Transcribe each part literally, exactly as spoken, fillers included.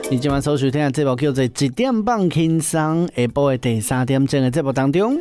你今晚收收听的节目叫做《一点放轻松》，下晡的第三点钟的节目当中。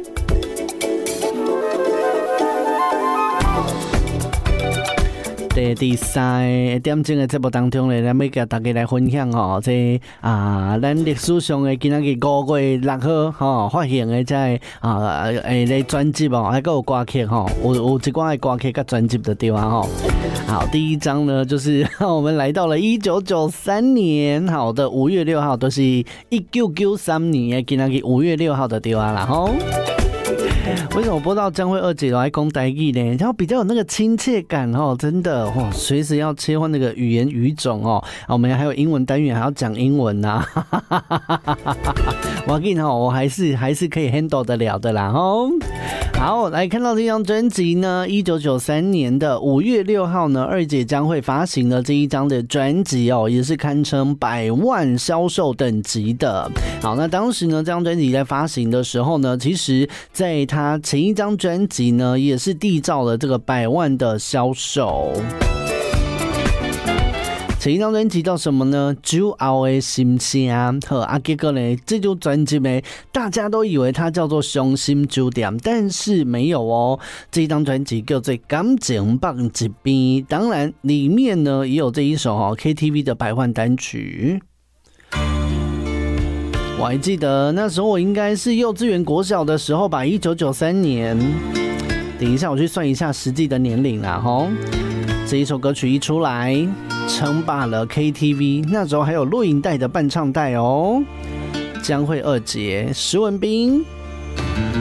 第第三个点钟的节目当中咧，咱要甲大家来分享吼，这啊，咱历史上的今仔日五月六號吼發行的這啊誒咧專輯哦，還有歌曲吼，有有一寡的歌曲甲專輯的對啊吼。好，第一張呢，就是我們來到了一九九三年，好的五月六號，都是一九九三年的今仔日五月六號的對啊啦吼。为什么播到江蕙二姐来讲台语呢？然后比较有那个亲切感哦，真的哦，随时要切换那个语言语种哦。我们还有英文单元，还要讲英文呐、啊。我跟你讲，我还是还是可以 handle 得了的啦哦。好，来看到这张专辑呢，一九九三年的五月六号呢，二姐将会发行了这一张的专辑哦，也是堪称百万销售等级的。好，那当时呢，这张专辑在发行的时候呢，其实在他前一张专辑呢，也是缔造了这个百万的销售。前一张专辑叫什么呢？酒后的心声。好啊，结果呢，这张专辑呢，大家都以为它叫做伤心酒店，但是没有哦。这一张专辑叫做感情放一边，当然里面呢也有这一首哦 K T V 的百万单曲。我还记得那时候我应该是幼稚园国小的时候吧，一九九三年。等一下我去算一下实际的年龄啦吼。这一首歌曲一出来，称霸了 K T V， 那时候还有录影带的伴唱带哦。江蕙二姐、施文彬。